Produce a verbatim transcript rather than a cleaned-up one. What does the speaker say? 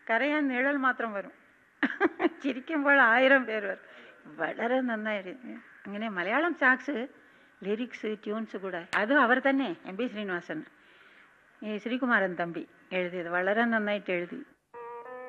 കരയാൻ നിഴൽ മാത്രം വരും, ചിരിക്കുമ്പോൾ ആയിരം പേര് വരും. വളരെ നന്നായിരുന്നു. അങ്ങനെ മലയാളം സാങ്സ് ലിറിക്സ് ട്യൂൺസ് കൂടെ അതും അവർ തന്നെ, എം പി ശ്രീനിവാസൻ, ഈ ശ്രീകുമാരൻ തമ്പി എഴുതിയത് വളരെ നന്നായിട്ട് എഴുതി.